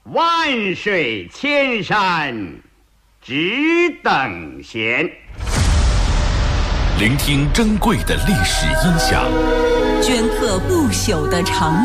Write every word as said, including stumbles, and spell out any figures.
万水千山只等闲。 聆听珍贵的历史音响， 镌刻不朽的长